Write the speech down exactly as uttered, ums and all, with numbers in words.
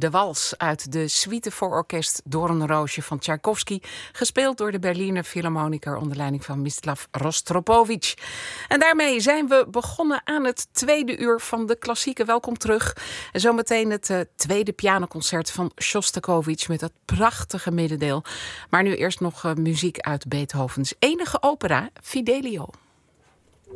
De wals uit de suite voor orkest Doornroosje van Tchaikovsky, gespeeld door de Berliner Philharmoniker onder leiding van Mstislav Rostropovich. En daarmee zijn we begonnen aan het tweede uur van de klassieke. Welkom terug. En zometeen het uh, tweede pianoconcert van Shostakovich met dat prachtige middendeel. Maar nu eerst nog uh, muziek uit Beethovens enige opera, Fidelio.